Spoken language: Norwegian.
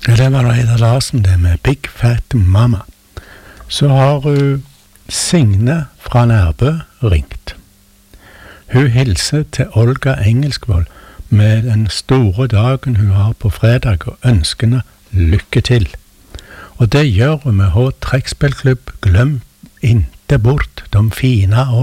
Ja, det var Reidar Larsen, det med Big Fat Mama. Så har Signe fra Nærbø ringt. Hun hilser til Olga Engelskvold med den store dagen hun har på fredag, og ønskene lykke til. Og det gjør hun med H. Trekkspillklubb. Glem inte bort de fina år.